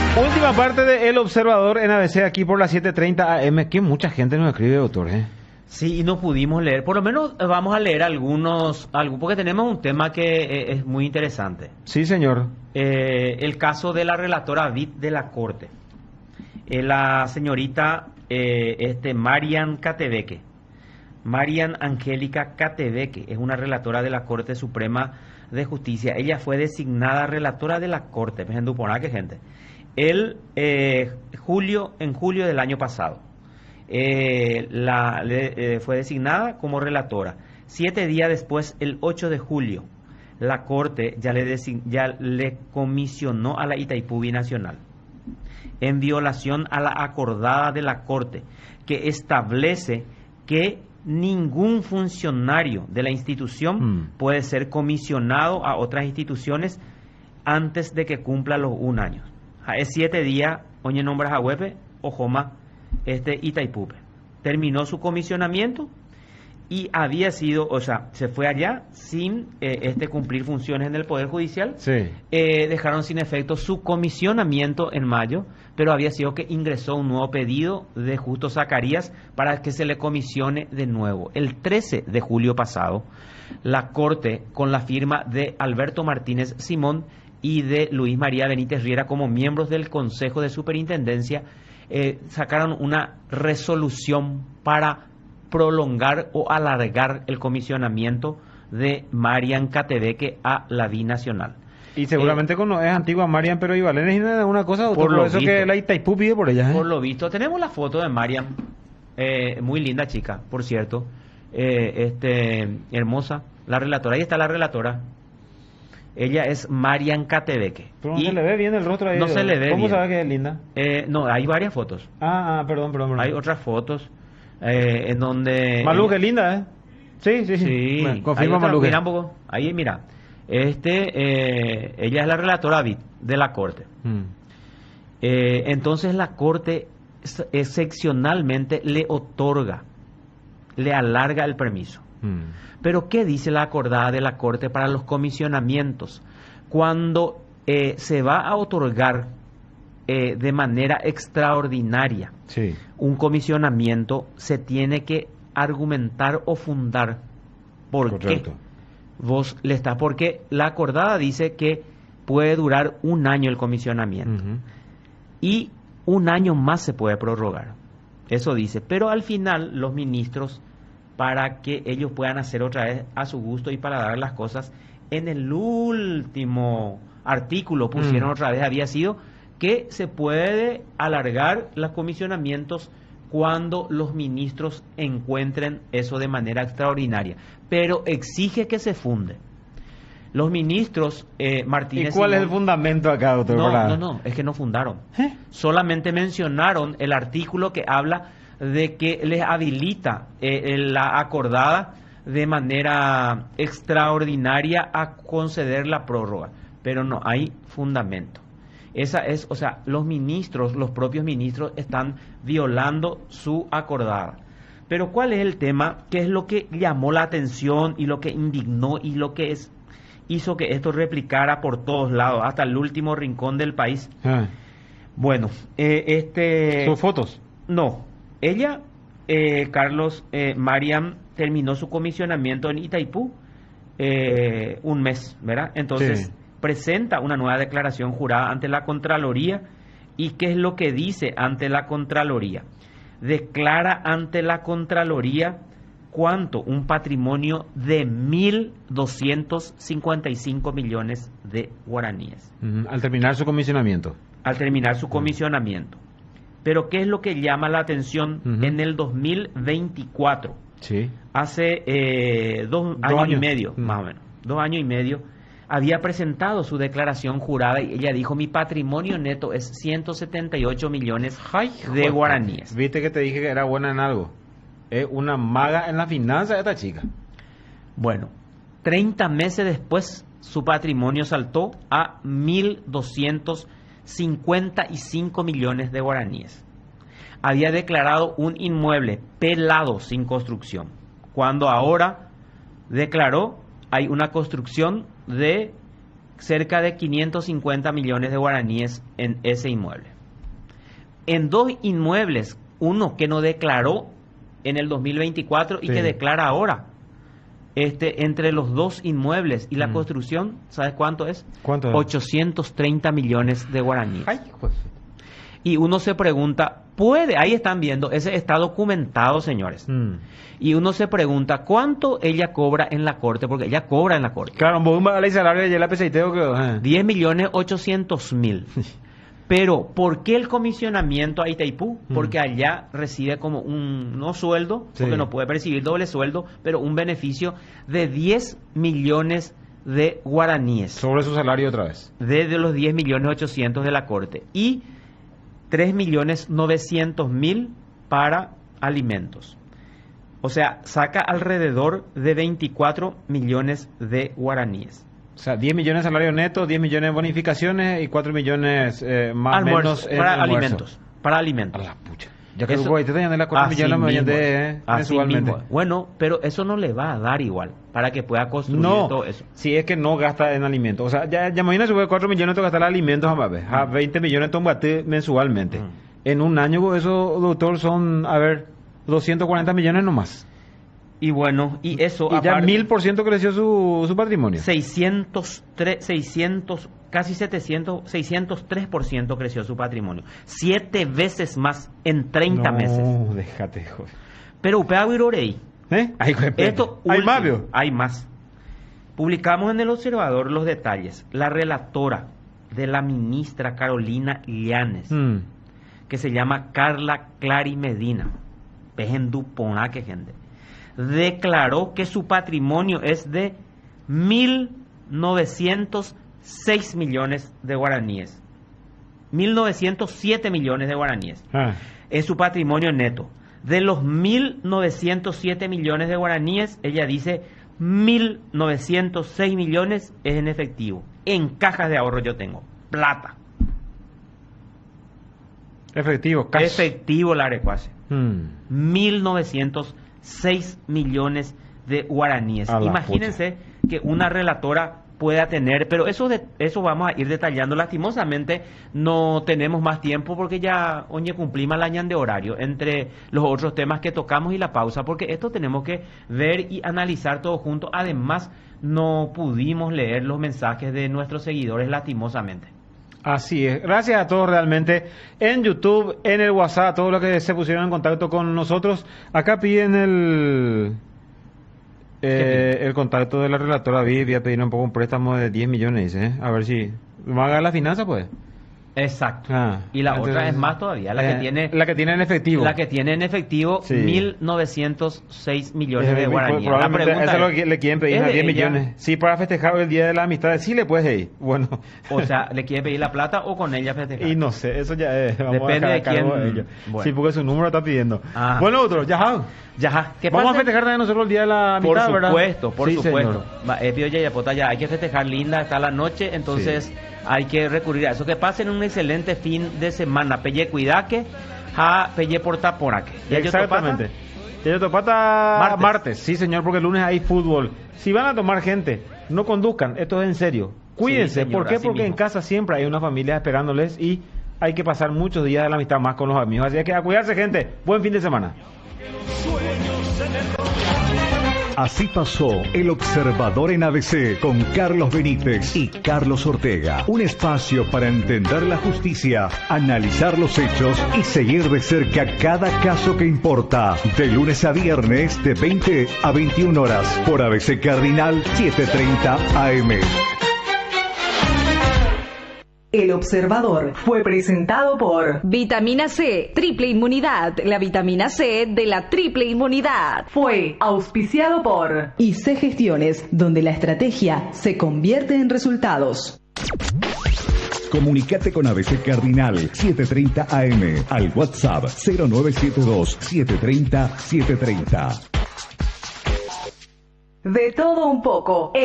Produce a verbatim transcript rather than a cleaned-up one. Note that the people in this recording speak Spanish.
Última parte de El Observador en A B C aquí por las siete treinta A M. Que mucha gente nos escribe, doctor, ¿eh? Sí, y no pudimos leer. Por lo menos eh, vamos a leer algunos, algo, porque tenemos un tema que eh, es muy interesante. Sí, señor. Eh, el caso de la relatora V I T de la Corte. Eh, la señorita eh, este, Marian Catebeque. Marian Angélica Catebeque es una relatora de la Corte Suprema de Justicia. Ella fue designada relatora de la Corte. ¿Qué gente? El eh, julio, en julio del año pasado. Eh, la, le, eh, fue designada como relatora. Siete días después, el ocho de julio, la Corte ya le, design, ya le comisionó a la Itaipú Binacional, en violación a la acordada de la Corte, que establece que ningún funcionario de la institución mm. puede ser comisionado a otras instituciones antes de que cumpla los un año. Es siete días, oye nombres a huepe, ojoma, este Itaipupe. Terminó su comisionamiento y había sido, o sea, se fue allá sin eh, este cumplir funciones en el Poder Judicial. Sí. Eh, dejaron sin efecto su comisionamiento en mayo, pero había sido que ingresó un nuevo pedido de Justo Zacarías para que se le comisione de nuevo. El trece de julio pasado, la Corte, con la firma de Alberto Martínez Simón y de Luis María Benítez Riera como miembros del Consejo de Superintendencia, eh, sacaron una resolución para prolongar o alargar el comisionamiento de Marian Catebeque a la Binacional. Y seguramente eh, con, es antigua Marian, pero Ibalén es una cosa, por, por lo eso visto, que la Itaipú pide por ella. ¿eh? Por lo visto, tenemos la foto de Marian, eh, muy linda chica, por cierto, eh, este hermosa, la relatora, ahí está la relatora. Ella es Marian Catebeque. Pero no se le ve bien el rostro ahí. No se le ve ¿Cómo bien. sabe que es linda? Eh, no, hay varias fotos. Ah, ah perdón, perdón, perdón. Hay otras fotos eh, en donde... Malú, que linda, ¿eh? Sí, sí, sí. Sí. Bueno, confirma Malú. Mira un poco. Ahí, mira. Este, eh, ella es la relatora V I T de la Corte. Hmm. Eh, entonces la Corte excepcionalmente le otorga, le alarga el permiso. Hmm. Pero ¿qué dice la acordada de la Corte para los comisionamientos? Cuando eh, se va a otorgar eh, de manera extraordinaria sí. un comisionamiento, se tiene que argumentar o fundar por Correcto. qué vos le estás, porque la acordada dice que puede durar un año el comisionamiento uh-huh. y un año más se puede prorrogar, eso dice, pero al final los ministros, para que ellos puedan hacer otra vez a su gusto y para dar las cosas, en el último artículo pusieron uh-huh. otra vez, había sido que se puede alargar los comisionamientos cuando los ministros encuentren eso de manera extraordinaria, pero exige que se funde. Los ministros eh, Martínez... ¿Y cuál Simón, es el fundamento acá, doctor? No, no, no, es que no fundaron. ¿Eh? Solamente mencionaron el artículo que habla de que les habilita eh, la acordada de manera extraordinaria a conceder la prórroga, pero no hay fundamento. Esa es, o sea, los ministros, los propios ministros están violando su acordada. Pero ¿cuál es el tema? ¿Qué es lo que llamó la atención y lo que indignó y lo que es, hizo que esto replicara por todos lados, hasta el último rincón del país? Ah. Bueno, eh, este... ¿Sus fotos? No. Ella, eh, Carlos, eh, Mariam, terminó su comisionamiento en Itaipú eh, un mes, ¿verdad? Entonces... Sí. Presenta una nueva declaración jurada ante la Contraloría. ¿Y qué es lo que dice ante la Contraloría? Declara ante la Contraloría cuánto, un patrimonio de mil doscientos cincuenta y cinco millones de guaraníes. Uh-huh. Al terminar su comisionamiento. Al terminar su comisionamiento. Pero ¿qué es lo que llama la atención? Uh-huh. En el dos mil veinticuatro, sí. hace eh, dos, dos años, años y medio, uh-huh. más o menos, dos años y medio, había presentado su declaración jurada y ella dijo: mi patrimonio neto es ciento setenta y ocho millones Ay, de joder. guaraníes. Viste que te dije que era buena en algo. Es una maga en la finanza esta chica. Bueno, treinta meses después su patrimonio saltó a mil doscientos cincuenta y cinco millones de guaraníes. Había declarado un inmueble pelado sin construcción, cuando ahora declaró hay una construcción de cerca de quinientos cincuenta millones de guaraníes en ese inmueble. En dos inmuebles, uno que no declaró en el dos mil veinticuatro y Sí. que declara ahora. Este, entre los dos inmuebles y la Mm. construcción, ¿sabes cuánto es? ¿Cuánto es? ochocientos treinta millones de guaraníes. Ay, pues. Y uno se pregunta, ¿puede? Ahí están viendo, ese está documentado, señores. Mm. Y uno se pregunta, ¿cuánto ella cobra en la corte? Porque ella cobra en la corte. Claro, vos me el salario de la peseiteo que... eh. diez millones ochocientos mil. Pero, ¿por qué el comisionamiento a Itaipú? Mm. Porque allá recibe como un, no sueldo, Sí. porque no puede percibir doble sueldo, pero un beneficio de diez millones de guaraníes. Sobre su salario otra vez. Desde los diez millones ochocientos de la corte. Y tres millones novecientos mil para alimentos. O sea, saca alrededor de veinticuatro millones de guaraníes. O sea, diez millones de salario neto, diez millones de bonificaciones y cuatro millones eh, más o Almuerzo, menos en para almuerzo. alimentos. Para alimentos. A la pucha. Ya que Eso- voy, te tenían de las cuatro Así millones me mismo, vendé, eh, así mensualmente. mismo. Bueno, pero eso no le va a dar igual para que pueda construir No, todo eso. si es que no gasta en alimentos. O sea, ya, ya imagina si voy cuatro millones de gastar en alimentos, a ver, a veinte millones de tomate mensualmente. Mm. En un año, eso, doctor, son, a ver, doscientos cuarenta millones nomás. Y bueno, y eso Y ya aparte- mil por ciento creció su, su patrimonio. seiscientos tres, seiscientos, casi setecientos, seiscientos tres por ciento creció su patrimonio. Siete veces más en treinta no, meses. No, déjate, joder. Pero upea Virorey. ¿Eh? Ay, joder, Esto hay último, más, vio. hay más. Publicamos en El Observador los detalles. La relatora de la ministra Carolina Llanes, Mm. que se llama Carla Clary Medina, pejen dupona que gente, declaró que su patrimonio es de mil novecientos seis millones de guaraníes. mil novecientos siete millones de guaraníes. Ah. Es su patrimonio neto. De los mil novecientos siete millones de guaraníes, ella dice mil novecientos seis millones es en efectivo. En cajas de ahorro yo tengo plata. Efectivo, cash. Efectivo la arecuase. Mm. mil novecientos seis millones de guaraníes. A la Imagínense que una relatora pueda tener, pero eso de, eso vamos a ir detallando. Lastimosamente no tenemos más tiempo porque ya oye cumplimos el año de horario entre los otros temas que tocamos y la pausa, porque esto tenemos que ver y analizar todo junto. Además, no pudimos leer los mensajes de nuestros seguidores lastimosamente. Así es. Gracias a todos realmente en YouTube, en el WhatsApp, a todos los que se pusieron en contacto con nosotros. Acá piden el eh, el contacto de la relatora Vivi, voy a pedir un poco un préstamo de diez millones, ¿eh? A ver si va a ganar la finanza, pues. Exacto. Ah, y la entonces, otra es más todavía, la eh, que tiene la que tiene en efectivo. La que tiene en efectivo Sí. mil novecientos seis millones Eh, de guaraníes. La Probablemente pregunta eso es lo es, que le quieren pedir ¿es a de diez ella? millones. Sí, para festejar el Día de la Amistad, sí le puedes ir. Bueno. o sea, ¿le quiere pedir la plata o con ella festejar? Y no sé, eso ya es. Vamos Depende a dejar de a cargo quién- de ellos. bueno. Sí, porque su número está pidiendo. Ah. Bueno, otro, ya. Ya, ¿qué Vamos pasa? a festejar también nosotros el Día de la Por Amistad, ¿verdad? supuesto, por Sí, supuesto. señor. Va, eh, Pío Yayapota, ya hay que festejar linda, está la noche, entonces hay que recurrir a eso. Que pasen un excelente fin de semana. Pelle cuidaque, a pelle portaporaque. Exactamente. Yayotopata Martes. martes. Sí, señor, porque el lunes hay fútbol. Si van a tomar gente, no conduzcan, esto es en serio. Cuídense, Sí, señor, ¿por qué? así Porque en mismo. casa siempre hay una familia esperándoles y hay que pasar muchos días de la amistad más con los amigos. Así que a cuidarse, gente. Buen fin de semana. Así pasó El Observador en A B C con Carlos Benítez y Carlos Ortega. Un espacio para entender la justicia, analizar los hechos y seguir de cerca cada caso que importa. De lunes a viernes de veinte a veintiuna horas por A B C Cardinal setecientos treinta A M. El Observador fue presentado por Vitamina C, triple inmunidad. La vitamina C de la triple inmunidad. Fue auspiciado por I C Gestiones, donde la estrategia se convierte en resultados. Comunicate con A B C Cardinal setecientos treinta A M al WhatsApp cero nueve siete dos, siete tres cero, siete tres cero. De todo un poco.